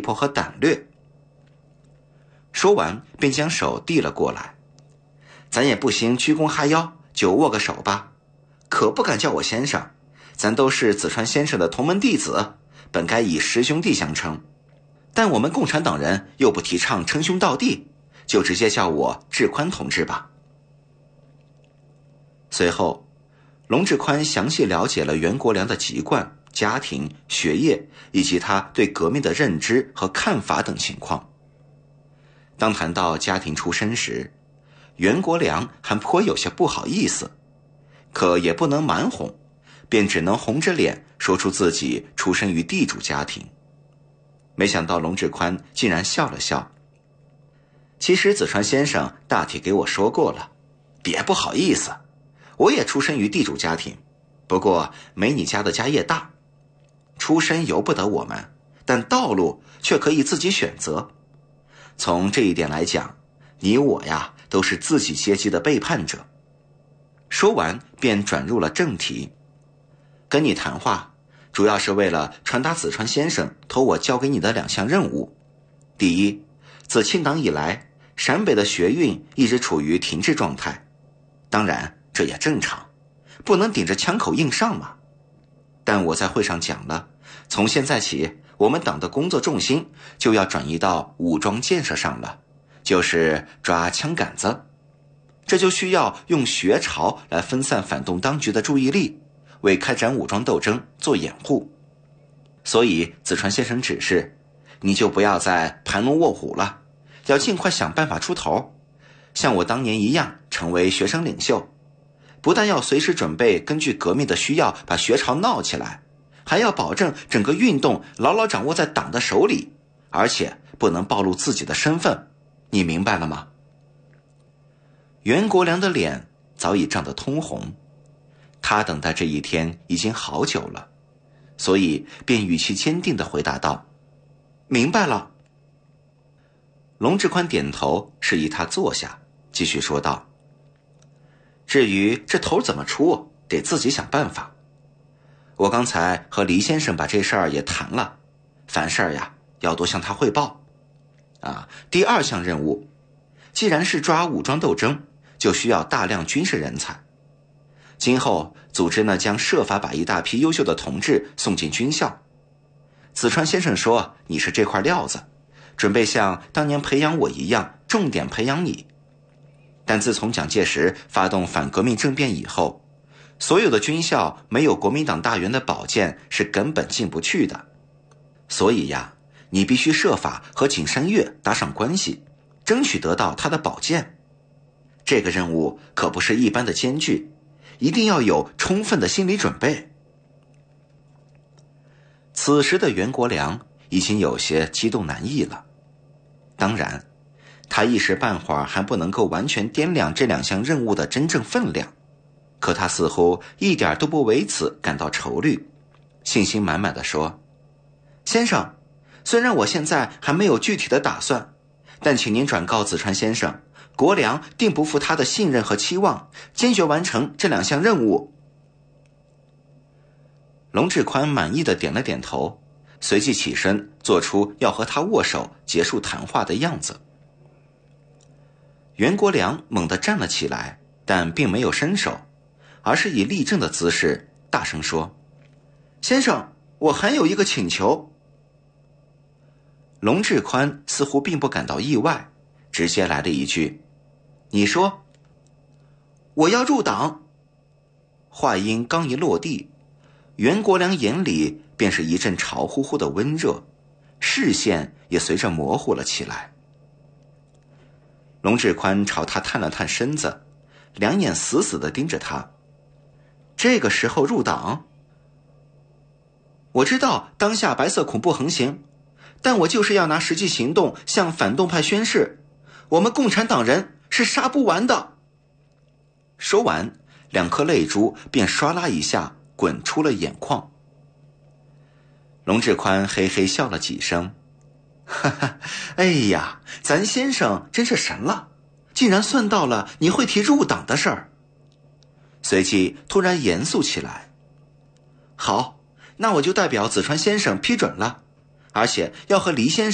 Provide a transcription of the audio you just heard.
魄和胆略。说完便将手递了过来，咱也不行鞠躬哈腰，就握个手吧，可不敢叫我先生，咱都是子川先生的同门弟子，本该以师兄弟相称，但我们共产党人又不提倡称兄道弟，就直接叫我志宽同志吧。随后龙志宽详细了解了袁国良的籍贯、家庭、学业以及他对革命的认知和看法等情况。当谈到家庭出身时，袁国良还颇有些不好意思，可也不能瞒哄，便只能红着脸说出自己出生于地主家庭。没想到龙志宽竟然笑了笑。其实子川先生大体给我说过了，别不好意思，我也出身于地主家庭，不过没你家的家业大。出身由不得我们，但道路却可以自己选择。从这一点来讲，你我呀都是自己阶级的背叛者。说完便转入了正题，跟你谈话主要是为了传达子川先生托我交给你的2项任务。第一，自清党以来，陕北的学运一直处于停滞状态，当然这也正常，不能顶着枪口硬上嘛。但我在会上讲了，从现在起我们党的工作重心就要转移到武装建设上了，就是抓枪杆子。这就需要用学潮来分散反动当局的注意力，为开展武装斗争做掩护。所以子川先生指示，你就不要再盘龙卧虎了，要尽快想办法出头，像我当年一样成为学生领袖。不但要随时准备根据革命的需要把学潮闹起来，还要保证整个运动牢牢掌握在党的手里，而且不能暴露自己的身份。你明白了吗？袁国良的脸早已涨得通红，他等待这一天已经好久了，所以便语气坚定地回答道：明白了。龙志宽点头示意他坐下，继续说道：至于这头怎么出，得自己想办法。我刚才和黎先生把这事儿也谈了，凡事呀要多向他汇报。第2项任务，既然是抓武装斗争，就需要大量军事人才。今后组织呢将设法把一大批优秀的同志送进军校。子川先生说你是这块料子，准备像当年培养我一样重点培养你。但自从蒋介石发动反革命政变以后，所有的军校没有国民党大员的保荐是根本进不去的。所以呀，你必须设法和景山岳搭上关系，争取得到他的保荐。这个任务可不是一般的艰巨，一定要有充分的心理准备。此时的袁国良已经有些激动难抑了。当然，他一时半会儿还不能够完全掂量这2项任务的真正分量，可他似乎一点都不为此感到愁虑，信心满满地说：先生，虽然我现在还没有具体的打算，但请您转告子川先生，国良定不负他的信任和期望，坚决完成这2项任务。龙志宽满意地点了点头，随即起身做出要和他握手结束谈话的样子。袁国良猛地站了起来，但并没有伸手，而是以立正的姿势大声说：先生，我还有一个请求。龙志宽似乎并不感到意外，直接来了一句：你说。我要入党。话音刚一落地，袁国良眼里便是一阵潮乎乎的温热，视线也随着模糊了起来。龙志宽朝他探了探身子，两眼死死地盯着他。这个时候入党？我知道当下白色恐怖横行，但我就是要拿实际行动向反动派宣示，我们共产党人是杀不完的。说完，2颗泪珠便唰啦一下滚出了眼眶。龙志宽嘿嘿笑了几声，哈哈，哎呀，咱先生真是神了，竟然算到了你会提入党的事儿。随即突然严肃起来，好，那我就代表子川先生批准了，而且要和黎先生